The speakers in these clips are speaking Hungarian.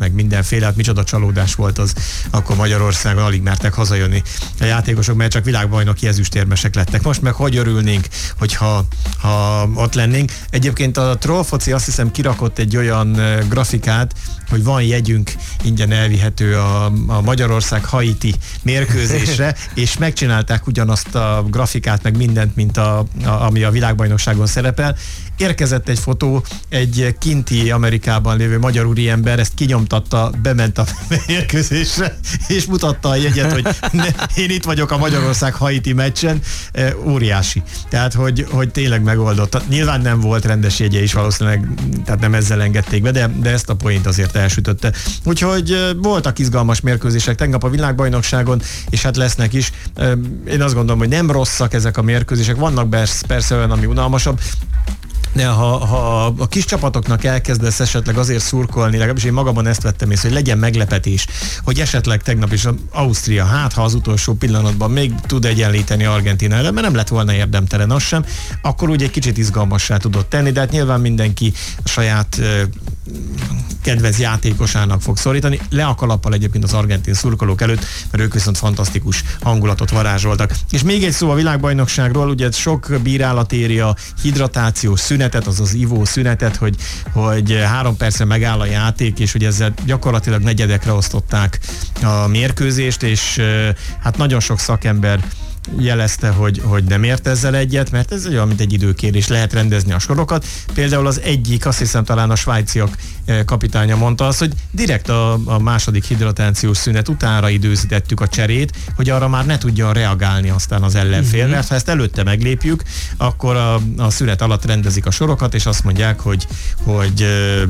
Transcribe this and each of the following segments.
meg mindenféle, hát micsoda csalódás volt az, akkor Magyarországon alig mertek hazajönni a játékosok, mert csak világbajnoki ezüstérmesek lettek. Most meg hogy örülnénk, hogyha ott lennénk. Egyébként a Trollfoci azt hiszem kirakott egy olyan grafikát, hogy van jegyünk, ingyen elvihető a Magyarország-Haiti mérkőzésre, és megcsinálták ugyanazt a grafikát, meg mindent, mint ami a világbajnokságon szerepel. Érkezett egy fotó, egy kinti Amerikában lévő magyar úriember ezt kinyomtatta, bement a mérkőzésre, és mutatta a jegyet, hogy én itt vagyok a Magyarország-Haiti meccsen. Óriási. Tehát, hogy tényleg megoldott. Nyilván nem volt rendes jegye is valószínűleg, tehát nem ezzel engedték be, de ezt a point azért elsütötte. Úgyhogy voltak izgalmas mérkőzések tegnap a világbajnokságon, és hát lesznek is. Én azt gondolom, hogy nem rosszak ezek a mérkőzések. Vannak persze olyan, ami unalmasabb, de ha a kis csapatoknak elkezdesz esetleg azért szurkolni, legalábbis én magamon ezt vettem észre, hogy legyen meglepetés, hogy esetleg tegnap is Ausztria, ha az utolsó pillanatban még tud egyenlíteni Argentína ellen, mert nem lett volna érdemtelen az sem, akkor úgy egy kicsit izgalmassá tudott tenni, de hát nyilván mindenki a saját kedvenc játékosának fog szorítani. Le a kalappal egyébként az argentin szurkolók előtt, mert ők viszont fantasztikus hangulatot varázsoltak. És még egy szó a világbajnokságról, ugye sok bírálat éri a hidratációs szünetet, azaz ivó szünetet, hogy 3 percre megáll a játék, és hogy ezzel gyakorlatilag negyedekre osztották a mérkőzést, és hát nagyon sok szakember jelezte, hogy nem ért ezzel egyet, mert ez olyan, mint egy időkérés, lehet rendezni a sorokat. Például az egyik, azt hiszem talán a svájciak kapitánya mondta azt, hogy direkt a második hidratációs szünet utánra időzítettük a cserét, hogy arra már ne tudjon reagálni aztán az ellenfél, mert ha ezt előtte meglépjük, akkor a szünet alatt rendezik a sorokat, és azt mondják, hogy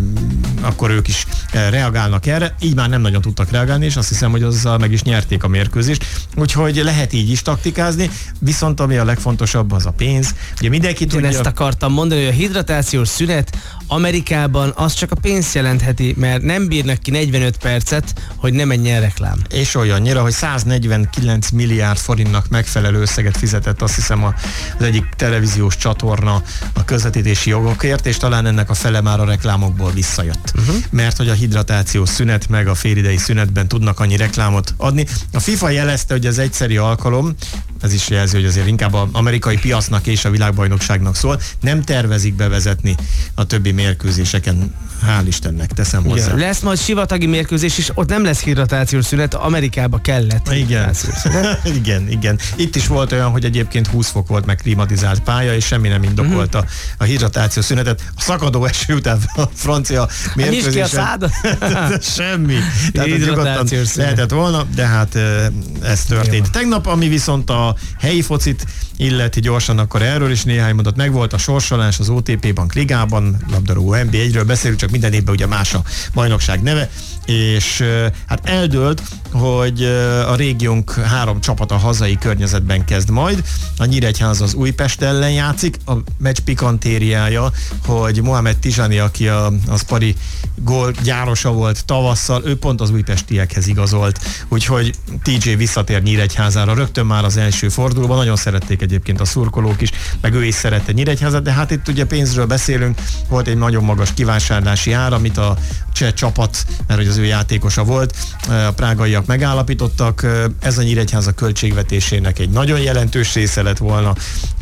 akkor ők is reagálnak erre. Így már nem nagyon tudtak reagálni, és azt hiszem, hogy azzal meg is nyerték a mérkőzést. Úgyhogy lehet így is taktikázni, viszont ami a legfontosabb, az a pénz. Ugye mindenki tudja... Én ezt akartam mondani, hogy a hidratációs szünet Amerikában az csak a pénzt jelentheti, mert nem bírnak ki 45 percet, hogy ne menjen reklám. És olyannyira, hogy 149 milliárd forintnak megfelelő összeget fizetett, azt hiszem az egyik televíziós csatorna a közvetítési jogokért, és talán ennek a fele már a reklámokból visszajött. Mert hogy a hidratációs szünet meg a félidei szünetben tudnak annyi reklámot adni. A FIFA jelezte, hogy ez egyszeri alkalom, ez is jelzi, hogy azért inkább az amerikai piacnak és a világbajnokságnak szól, nem tervezik bevezetni a többi mérkőzéseken, hál' Istennek, teszem hozzá. Lesz majd sivatagi mérkőzés is, ott nem lesz hidratációs szünet, Amerikába kellett hidratációs szünet. Igen. Itt is volt olyan, hogy egyébként 20 fok volt meg klimatizált pálya, és semmi nem indokolta a hidratációs szünetet. A szakadó eső után a francia mérkőzésen semmi. Tehát lehetett volna, de hát ez történt. Tegnap, ami viszont a helyi focit illeti gyorsan, akkor erről is néhány mondat megvolt. A sorsolás az OTP Bank Ligában, labdarúgó NB1-ről beszélünk, csak minden évben ugye más a bajnokság neve, és hát eldőlt, hogy a régiónk 3 csapata hazai környezetben kezd majd. A Nyíregyháza az Újpest ellen játszik. A meccs pikantériája, hogy Mohamed Tijani, aki a Spari gól gyárosa volt tavasszal, ő pont az újpestiekhez igazolt. Úgyhogy TJ visszatér Nyíregyházára rögtön már az első fordulóban. Nagyon szerették egyébként a szurkolók is, meg ő is szerette Nyíregyházat, de hát itt ugye pénzről beszélünk. Volt egy nagyon magas kivásárlási ár, amit a cseh csapat, mert hogy az ő játékosa volt, a prágaiak megállapítottak. Ez a Nyíregyháza költségvetésének egy nagyon jelentős része lett volna.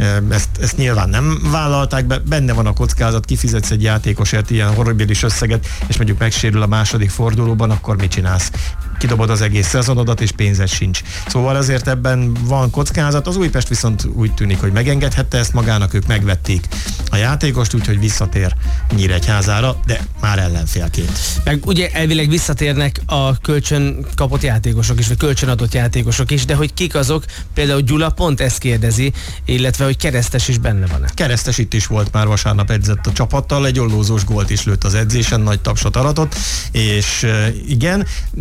Ezt nyilván nem vállalták be, benne van a kockázat, kifizetsz egy játékosért ilyen horribilis összeget, és mondjuk megsérül a második fordulóban, akkor mit csinálsz? Kidobod az egész szezonodat, és pénzed sincs. Szóval azért ebben van kockázat. Az Újpest viszont úgy tűnik, hogy megengedhette ezt magának, ők megvették a játékost, úgyhogy visszatér Nyíregyházára, de már ellenfélként. Meg ugye elvileg visszatérnek a kölcsön kapott játékosok is, vagy kölcsönadott játékosok is, de hogy kik azok, például Gyula pont ezt kérdezi, illetve hogy Keresztes is benne van-e. Keresztes itt is volt, már vasárnap edzett a csapattal, egy ollózós gólt is lőtt az edzésen, nagy tapsot aratott, és igen, nyilván, hogy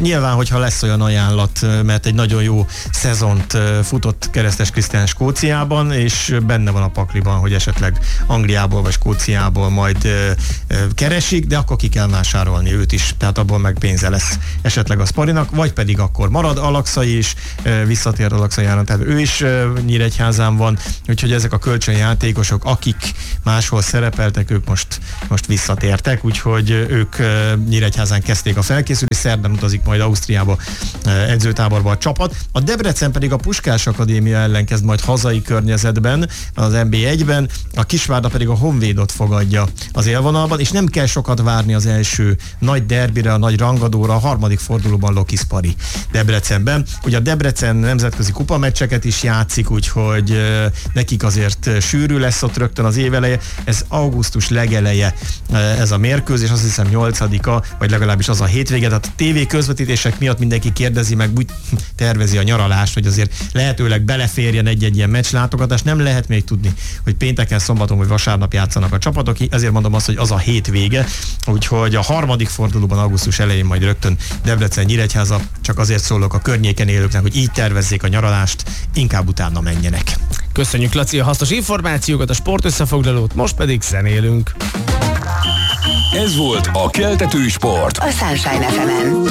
hogyha lesz olyan ajánlat, mert egy nagyon jó szezont futott Keresztes Krisztián Skóciában, és benne van a pakliban, hogy esetleg Angliából vagy Skóciából majd keresik, de akkor ki kell vásárolni őt is, tehát abból meg pénze lesz esetleg a Sparinak, vagy pedig akkor marad Alakszai is, visszatér Alakszaiára, tehát ő is Nyíregyházán van, úgyhogy ezek a kölcsönjátékosok, akik máshol szerepeltek, ők most visszatértek, úgyhogy ők Nyíregyházán kezdték a felkészülést, szerdán utazik majd Ausztriába edzőtáborba a csapat. A Debrecen pedig a Puskás Akadémia ellen kezd majd hazai környezetben, az NB1-ben, a Kisvárda pedig a Honvédot fogadja az élvonalban, és nem kell sokat várni az első nagy derbire, a nagy rangadóra, a harmadik fordulóban Loki Spari Debrecenben. Ugye a Debrecen nemzetközi kupameccseket is játszik, úgyhogy nekik azért sűrű lesz ott rögtön az éveleje. Ez augusztus legeleje ez a mérkőzés, azt hiszem 8-a, vagy legalábbis az a hétvége. Tehát a TV közvetítések miatt mindenki kérdezi meg, úgy tervezi a nyaralást, hogy azért lehetőleg beleférjen egy-egy ilyen meccslátogatás. Nem lehet még tudni, hogy pénteken, szombaton vagy vasárnap játszanak a csapatok. Ezért mondom azt, hogy az a hétvége. Úgyhogy a harmadik fordulóban augusztus elején majd rögtön Debrecen-Nyíregyháza, csak azért szólok a környéken élőknek, hogy így tervezzék a nyaralást, inkább utána menjenek. Köszönjük, Laci, a hasznos információkat, a sportösszefoglalót, most pedig zenélünk. Ez volt a Keltető Sport. A Sunshine FM-en.